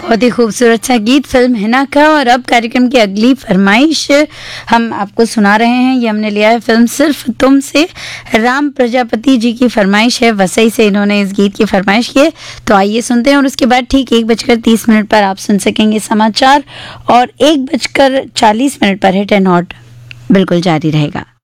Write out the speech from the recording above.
बहुत ही खूबसूरत सा गीत फिल्म हिना का। और अब कार्यक्रम की अगली फरमाइश हम आपको सुना रहे हैं। ये हमने लिया है फिल्म सिर्फ तुम से। राम प्रजापति जी की फरमाइश है, वसई से इन्होंने इस गीत की फरमाइश की है। तो आइए सुनते हैं और उसके बाद ठीक 1:30 पर आप सुन सकेंगे समाचार और 1:40 पर हिट एंड हॉट बिल्कुल जारी रहेगा।